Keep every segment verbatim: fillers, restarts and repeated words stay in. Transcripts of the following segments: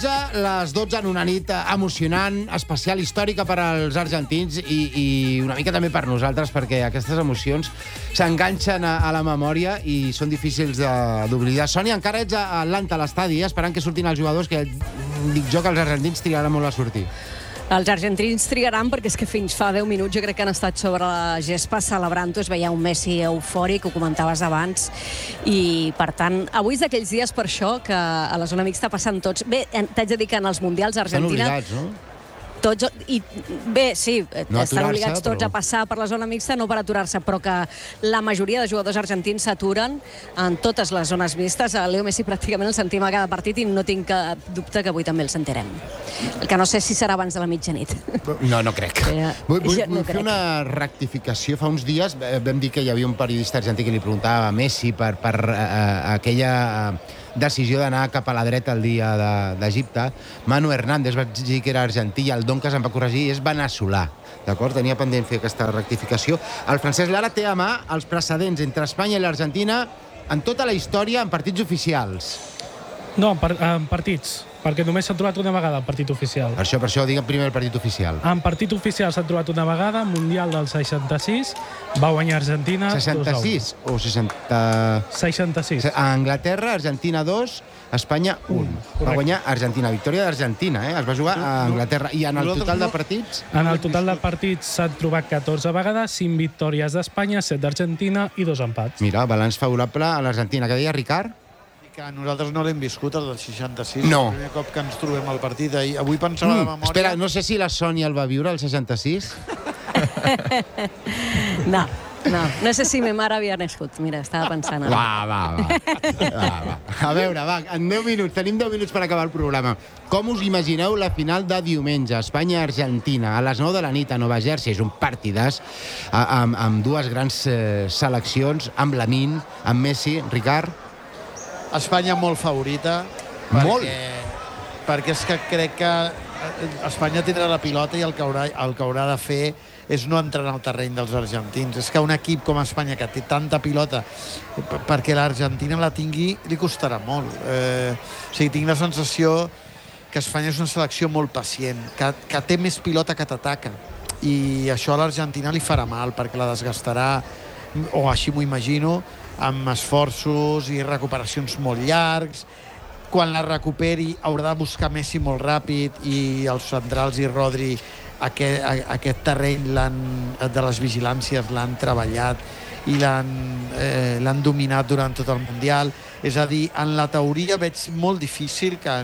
dotze, les dotze en una nit emocionant, especial, històrica per als argentins i, i una mica també per nosaltres, perquè aquestes emocions s'enganxen a, a la memòria i són difícils d'oblidar. Sònia, encara ets a Atlanta, a l'estadi, esperant que surtin els jugadors, que dic jo que els argentins trigaran molt a sortir. Els argentins trigaran perquè és que fins fa deu minuts jo crec que han estat sobre la gespa celebrant-ho. Es veia un Messi eufòric, ho comentaves abans, i per tant, avui és d'aquells dies per això que a la zona mixta passen tots. Bé, t'haig de dir que en els Mundials Argentina... Estan obligats, no? Tots, i bé, sí, no estan obligats tots però... a passar per la zona mixta, no per aturar-se, però que la majoria de jugadors argentins s'aturen en totes les zones mixtes. A Leo Messi pràcticament el sentim a cada partit i no tinc cap dubte que avui també el sentirem. El que no sé si serà abans de la mitjanit. No, no crec. Ja, vull vull, no vull crec. fer una rectificació. Fa uns dies vam dir que hi havia un periodista argentí que li preguntava a Messi per, per uh, aquella... Uh, decisió d'anar cap a la dreta el dia d'Egipte. Manu Hernández va dir que era argentí i el Doncas em va corregir, és veneçolà. D'acord? Tenia pendent fer aquesta rectificació. El Francesc Lara té a mà els precedents entre Espanya i l'Argentina en tota la història en partits oficials. No, en, par en partits, perquè només s'ha trobat una vegada el partit oficial. Per això, per això, digue'm primer el partit oficial. En partit oficial s'ha trobat una vegada, Mundial del seixanta-sis, va guanyar Argentina seixanta-sis o seixanta... seixanta-sis. A Anglaterra, Argentina dos, Espanya un. Correcte. Va guanyar Argentina, victòria d'Argentina, eh? Es va jugar a Anglaterra. I en el total de partits... En el total de partits s'han trobat catorze vegades, cinc victòries d'Espanya, set d'Argentina i dos empats. Mira, balanç favorable a l'Argentina. Que deia Ricard? Que nosaltres no l'hem viscut, el del seixanta-sis. No. El primer cop que ens trobem al partit. Avui pensava de Mm, memòria... espera, no sé si la Sònia el va viure, el seixanta-sis. No, no, no sé si ma mare havia nascut. Mira, estava pensant. Va, va, va. va, va. A veure, va, en deu minuts, tenim deu minuts per acabar el programa. Com us imagineu la final de diumenge? Espanya-Argentina, a les nou de la nit a Nova Jersey. És un partidàs amb, amb dues grans eh, seleccions, amb Lamine, amb Messi. Ricard? Espanya molt favorita. Molt? Perquè, perquè és que crec que Espanya tindrà la pilota i el que haurà, el que haurà de fer és no entrar en el terreny dels argentins. És que un equip com Espanya, que té tanta pilota, perquè l'Argentina la tingui, li costarà molt. Eh, o sigui, tinc la sensació que Espanya és una selecció molt pacient, que, que té més pilota que t'ataca. I això a l'Argentina li farà mal, perquè la desgastarà, o així m'ho imagino, amb esforços i recuperacions molt llargs. Quan la recuperi haurà de buscar Messi molt ràpid i els centrals i Rodri aquest, aquest terreny de les vigilàncies l'han treballat i l'han eh, dominat durant tot el Mundial. És a dir, en la teoria veig molt difícil que,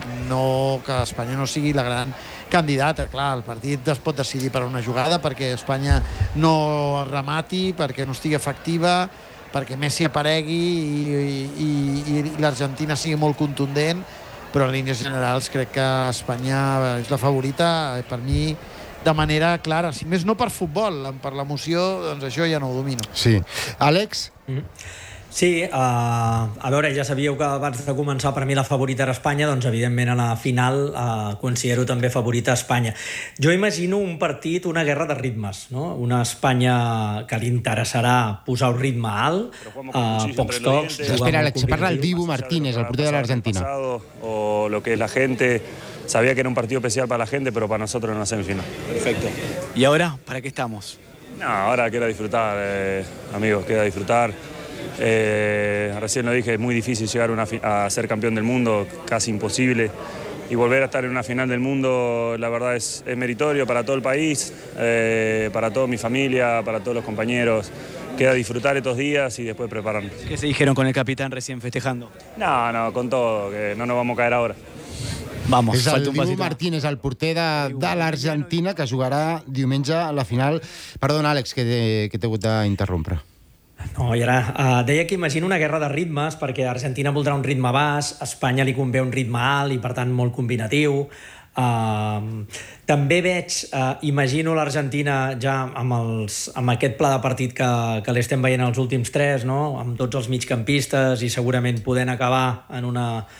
no, que Espanya no sigui la gran candidata. Clar, el partit es pot decidir per una jugada perquè Espanya no remati, perquè no estigui efectiva, perquè Messi aparegui i, i, i, i l'Argentina sigui molt contundent, però en línies generals crec que Espanya és la favorita, per mi, de manera clara. Si més no per futbol, per l'emoció, doncs això ja no ho domino. Sí. Àlex? Mm-hmm. Sí, uh, a veure, ja sabíeu que abans de començar per mi la favorita era Espanya, doncs evidentment a la final uh, considero també favorita Espanya. Jo imagino un partit, una guerra de ritmes, no? Una Espanya que li interessarà posar un ritme alt, uh, pocs tocs... Espera, Àlex, parla el Dibu Martínez, el porter de l'Argentina. O lo que es la gente, sabía que era un partido especial para la gente, pero para nosotros en la semifinal. Perfecto. ¿Y ahora para qué estamos? No, ahora queda disfrutar, eh, amigos, queda disfrutar. Eh, recién lo dije, es muy difícil llegar una a ser campeón del mundo, casi imposible, y volver a estar en una final del mundo, la verdad es, es meritorio para todo el país, eh, para toda mi familia, para todos los compañeros. Queda disfrutar estos días y después prepararnos. ¿Qué se dijeron con el capitán recién festejando? No, no, con todo, que no nos vamos a caer ahora. Vamos, és el falta un Dibu pasito. Martínez, el porter de, de l'Argentina, que jugarà diumenge a la final. Perdona, Àlex, que t'he hagut d'interrompre. No, i ara uh, deia que imagino una guerra de ritmes, perquè Argentina voldrà un ritme baix, a Espanya li convé un ritme alt i per tant molt combinatiu. Uh, també veig, uh, imagino l'Argentina ja amb, els, amb aquest pla de partit que, que l'estem veient els últims tres, no? Amb tots els migcampistes i segurament podent acabar en una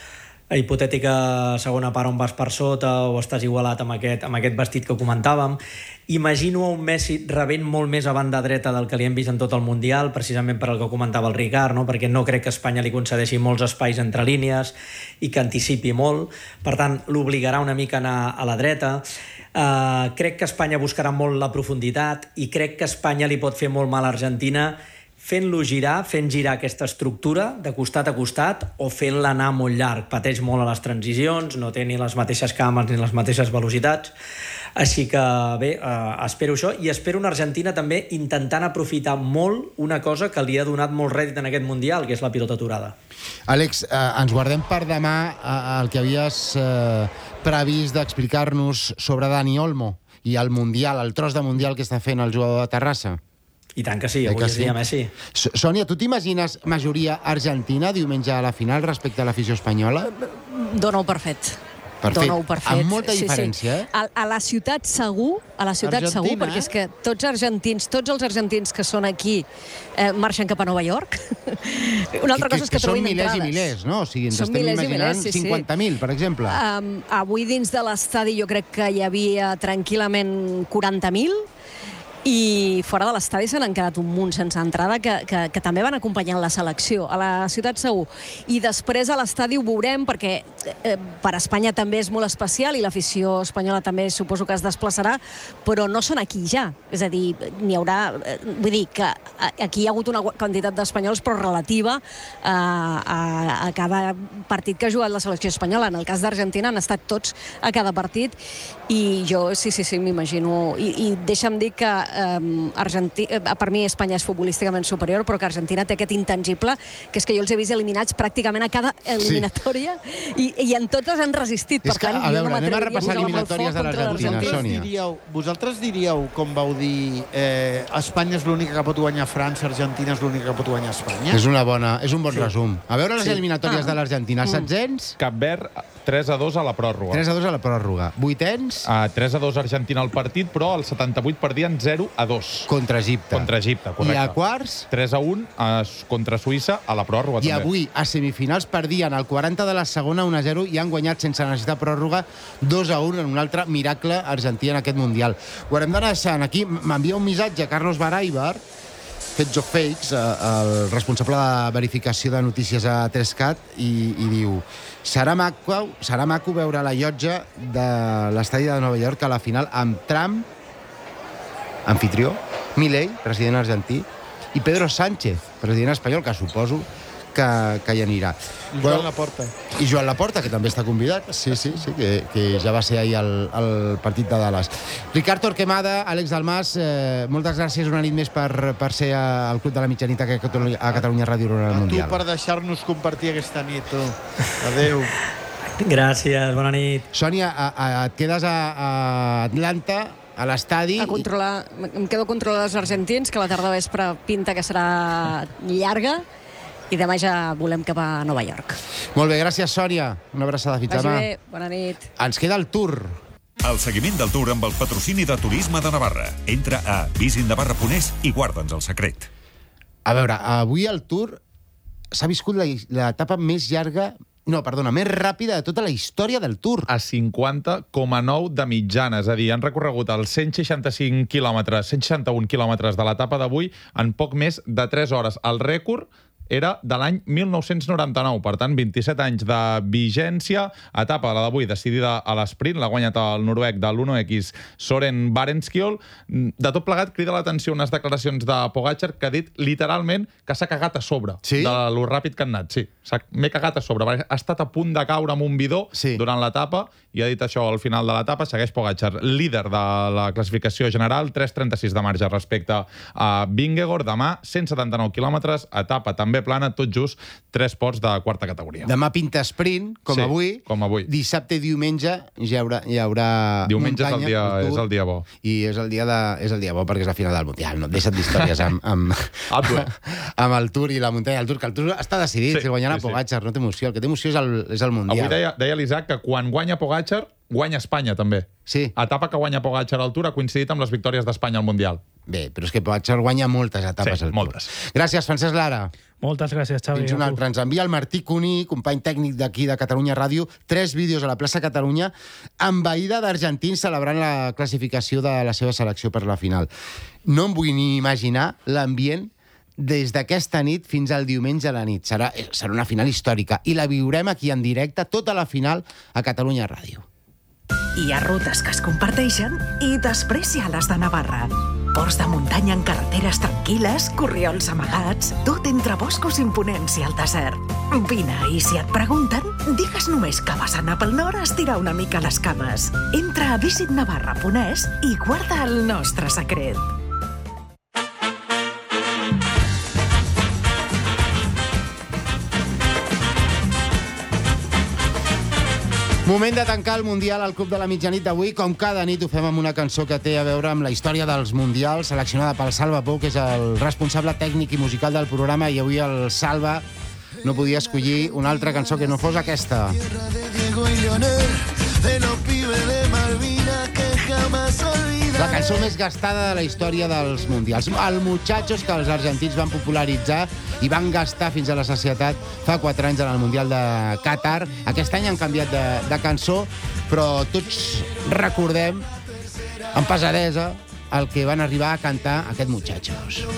hipotètica segona part on vas per sota o estàs igualat amb aquest, amb aquest vestit que comentàvem. Imagino un Messi rebent molt més a banda dreta del que li hem vist en tot el Mundial, precisament per el que comentava el Ricard, no? Perquè no crec que Espanya li concedeixi molts espais entre línies i que anticipi molt. Per tant, l'obligarà una mica a anar a la dreta. Uh, crec que Espanya buscarà molt la profunditat i crec que Espanya li pot fer molt mal a Argentina fent-lo girar, fent girar aquesta estructura de costat a costat o fent-la anar molt llarg. Pateix molt a les transicions, no té ni les mateixes cames ni les mateixes velocitats. Així que, bé, eh, espero això i espero una Argentina també intentant aprofitar molt una cosa que li ha donat molt rèdit en aquest Mundial, que és la pilota aturada. Àlex, eh, ens guardem per demà eh, el que havies eh, previst d'explicar-nos sobre Dani Olmo i el Mundial, el tros de Mundial que està fent el jugador de Terrassa. I tant que sí, avui és dia Messi. Sònia, tu t'imagines majoria argentina diumenge a la final respecte a l'afició espanyola? Dóna-ho per fet. Per Dóna-ho per fet. Amb molta diferència, sí, sí. eh? A, a la ciutat segur, a la ciutat Argentina, segur, perquè és que tots argentins, tots els argentins que són aquí eh, marxen cap a Nova York. Una altra que, cosa és que, que trobin són milers entrades. i milers, no? O sigui, ens Són estem milers i imaginant milers, sí, sí. cinquanta mil, per exemple. Um, avui dins de l'estadi jo crec que hi havia tranquil·lament quaranta mil, i fora de l'estadi se n'han quedat un munt sense entrada que, que, que també van acompanyant la selecció a la ciutat segur, i després a l'estadi ho veurem perquè eh, per Espanya també és molt especial i l'afició espanyola també suposo que es desplaçarà, però no són aquí ja, és a dir, n'hi haurà eh, vull dir que aquí hi ha hagut una quantitat d'espanyols però relativa eh, a, a cada partit que ha jugat la selecció espanyola. En el cas d'Argentina han estat tots a cada partit i jo sí, sí, sí, m'imagino i, i deixa'm dir que Um, Argentina, per mi Espanya és futbolísticament superior, però que Argentina té aquest intangible, que és que jo els he vist eliminats pràcticament a cada eliminatòria sí. i, i en totes han resistit. És per que, tant, a veure, no anem a repassar eliminatòries de l'Argentina, Sònia. Diríeu, vosaltres diríeu, com vau dir, eh, Espanya és l'única que pot guanyar França, Argentina és l'única que pot guanyar Espanya? És, una bona, és un bon sí. resum. A veure les sí. eliminatòries ah. de l'Argentina. Setzents? Cap Verd, tres a dos a la pròrroga. tres a dos a la pròrroga. Vuitens? Uh, tres a dos Argentina al partit, però al setanta-vuit perdien zero a dos. Contra Egipte. Contra Egipte, correcte. I a quarts? tres a un uh, contra Suïssa a la pròrroga, I també. avui, a semifinals, perdien al quaranta de la segona un a zero i han guanyat sense necessitar pròrroga dos a un en un altre miracle argentí en aquest Mundial. Ho haurem d'anar deixant aquí. M'envia un missatge Carlos Baraibar, Fets o Fakes, el responsable de verificació de notícies a tres cat, i, i diu: serà maco, serà maco veure la llotja de l'estadi de Nova York a la final amb Trump, anfitrió, Milei, president argentí, i Pedro Sánchez, president espanyol, que suposo que, que hi anirà. I Joan Laporta. I Joan Laporta, que també està convidat. Sí, sí, sí, que, que ja va ser ahir al, al partit de Dallas. Ricard Torquemada, Àlex Dalmas, eh, moltes gràcies una nit més per, per ser al Club de la Mitjanit a Catalunya, a Catalunya Ràdio Rural Mundial. A tu per deixar-nos compartir aquesta nit, tu. Adéu. Gràcies, bona nit. Sònia, a, a, et quedes a, a Atlanta, a l'estadi... A controlar, em quedo a controlar els argentins, que la tarda vespre pinta que serà llarga, i demà ja volem cap a Nova York. Molt bé, gràcies, Sònia. Una abraçada, fins demà. Vagi bé, bona nit. Ens queda el Tour. El seguiment del Tour amb el patrocini de Turisme de Navarra. Entra a visinnavarra punt es i guarda'ns el secret. A veure, avui el Tour s'ha viscut l'etapa més llarga... No, perdona, més ràpida de tota la història del Tour. A cinquanta coma nou de mitjana, és a dir, han recorregut els cent seixanta-cinc quilòmetres, cent seixanta-un quilòmetres de l'etapa d'avui en poc més de tres hores. El rècord era de l'any mil nou-cents noranta-nou, per tant, vint-i-set anys de vigència. Etapa, la d'avui, decidida a l'esprint, l'ha guanyat el noruec de l'Uno X, Soren Barenskjold. De tot plegat, crida l'atenció unes declaracions de Pogačar que ha dit literalment que s'ha cagat a sobre sí? de lo ràpid que han anat. Sí, m'he cagat a sobre. Ha estat a punt de caure amb un bidó sí. durant l'etapa i ha dit això al final de l'etapa. Segueix Pogačar, líder de la classificació general, tres trenta-sis de marge respecte a Vingegaard. Demà, cent setanta-nou quilòmetres, etapa també plana, tot just tres ports de quarta categoria. Demà pinta sprint, com sí, avui. com avui. Dissabte i diumenge hi haurà, hi haurà diumenge muntanya. És el, dia, el és el dia bo. I és el dia, de, és el dia bo perquè és la final del Mundial. No et deixa't d'històries amb, amb, amb el Tour i la muntanya del Tour, que el Tour està decidit, sí, si guanyarà sí, Pogačar, no té emoció. El que té emoció és el, és el Mundial. Avui deia, deia l'Isaac que quan guanya Pogačar, guanya Espanya, també. Sí. Etapa que guanya Pogačar al Tour ha coincidit amb les victòries d'Espanya al Mundial. Bé, però és que Pogačar guanya moltes etapes sí, al Tour. moltes. Gràcies, Francesc Lara. Moltes gràcies, Xavi. Fins un altre. Ens envia el Martí Cuní, company tècnic d'aquí de Catalunya Ràdio, tres vídeos a la plaça Catalunya, envaïda d'argentins celebrant la classificació de la seva selecció per la final. No em vull ni imaginar l'ambient des d'aquesta nit fins al diumenge a la nit. Serà, serà una final històrica i la viurem aquí en directe, tota la final, a Catalunya Ràdio. Hi ha rutes que es comparteixen i després hi ha les de Navarra. Ports de muntanya en carreteres tranquil·les, corriols amagats, tot entre boscos imponents i el desert. Vine, i si et pregunten, digues només que vas anar pel nord a estirar una mica les cames. Entra a visit navarra punt es i guarda el nostre secret. Moment de tancar el Mundial al Club de la Mitjanit d'avui. Com cada nit ho fem amb una cançó que té a veure amb la història dels Mundials, seleccionada pel Salva Pou, que és el responsable tècnic i musical del programa, i avui el Salva no podia escollir una altra cançó que no fos aquesta. La cançó més gastada de la història dels Mundials. El Muchachos, que els argentins van popularitzar i van gastar fins a la sacietat fa quatre anys en el Mundial de Qatar. Aquest any han canviat de, de cançó, però tots recordem amb pesadesa el que van arribar a cantar aquest Muchachos.